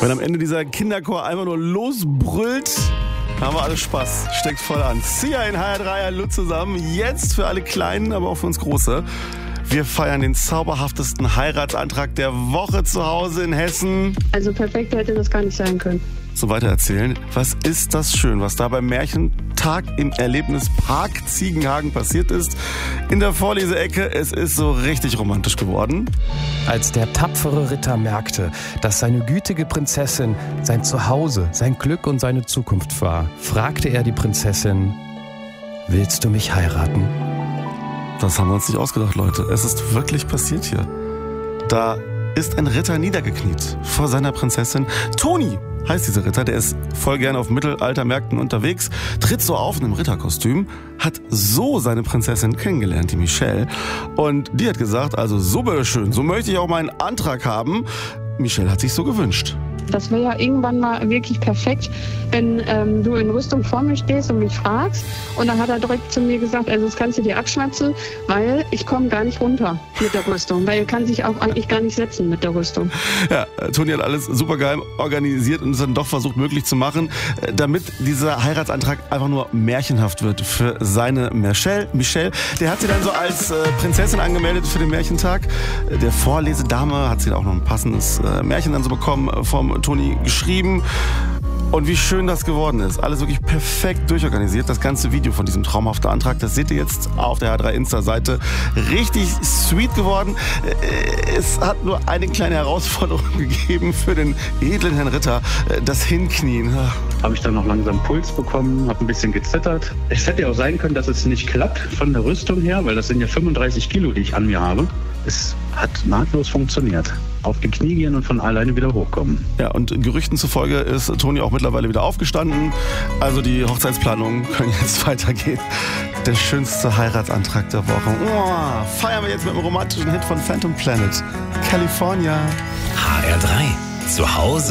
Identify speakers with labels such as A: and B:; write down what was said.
A: Wenn am Ende dieser Kinderchor einfach nur losbrüllt, haben wir alle Spaß. Steckt voll an. Sia in HR3, hallo zusammen. Jetzt für alle Kleinen, aber auch für uns Große. Wir feiern den zauberhaftesten Heiratsantrag der Woche zu Hause in Hessen.
B: Also perfekt hätte das gar nicht sein können.
A: So weitererzählen. Was ist das schön, was da beim Märchentag im Erlebnispark Ziegenhagen passiert ist. In der Vorleseecke, es ist so richtig romantisch geworden.
C: Als der tapfere Ritter merkte, dass seine gütige Prinzessin sein Zuhause, sein Glück und seine Zukunft war, fragte er die Prinzessin: Willst du mich heiraten?
A: Das haben wir uns nicht ausgedacht, Leute. Es ist wirklich passiert hier. Da ist ein Ritter niedergekniet vor seiner Prinzessin. Toni heißt dieser Ritter, der ist voll gern auf Mittelaltermärkten unterwegs, tritt so auf in einem Ritterkostüm, hat so seine Prinzessin kennengelernt, die Michelle. Und die hat gesagt, also so bitteschön, so möchte ich auch meinen Antrag haben. Michelle hat sich so gewünscht.
B: Das wäre ja irgendwann mal wirklich perfekt, wenn du in Rüstung vor mir stehst und mich fragst. Und dann hat er direkt zu mir gesagt, also das kannst du dir abschwatzen, weil ich komme gar nicht runter mit der Rüstung. Weil er kann sich auch eigentlich gar nicht setzen mit der Rüstung.
A: Ja, Toni hat alles super geil organisiert und es dann doch versucht möglich zu machen, damit dieser Heiratsantrag einfach nur märchenhaft wird für seine Michelle. Der hat sie dann so als Prinzessin angemeldet für den Märchentag. Der Vorlesedame hat sie auch noch ein passendes Märchen dann so bekommen vom Toni geschrieben. Und wie schön das geworden ist. Alles wirklich perfekt durchorganisiert. Das ganze Video von diesem traumhaften Antrag, das seht ihr jetzt auf der HR3 Insta-Seite. Richtig sweet geworden. Es hat nur eine kleine Herausforderung gegeben für den edlen Herrn Ritter. Das Hinknien.
D: Habe ich dann noch langsam Puls bekommen, habe ein bisschen gezittert. Es hätte ja auch sein können, dass es nicht klappt von der Rüstung her, weil das sind ja 35 Kilo, die ich an mir habe. Es hat nahtlos funktioniert. Auf die Knie gehen und von alleine wieder hochkommen.
A: Ja, und Gerüchten zufolge ist Toni auch mittlerweile wieder aufgestanden. Also die Hochzeitsplanungen können jetzt weitergehen. Der schönste Heiratsantrag der Woche. Oh, feiern wir jetzt mit einem romantischen Hit von Phantom Planet. California.
E: HR3. Zu Hause